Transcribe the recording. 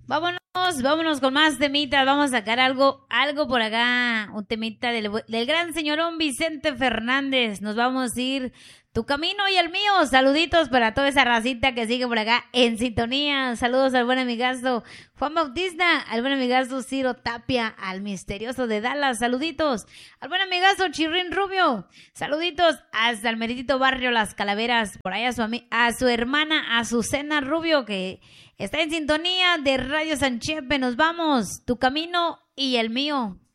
Vámonos con más temitas. Vamos a sacar algo por acá. Un temita del gran señorón Vicente Fernández. Nos vamos a ir tu camino y el mío. Saluditos para toda esa racita que sigue por acá en sintonía. Saludos al buen amigazo Juan Bautista, al buen amigazo Ciro Tapia, al misterioso de Dallas. Saluditos al buen amigazo Chirrín Rubio. Saluditos hasta el meritito barrio Las Calaveras. Por ahí a su hermana Azucena Rubio, que está en sintonía de Radio San Chepe. Nos vamos, tu camino y el mío.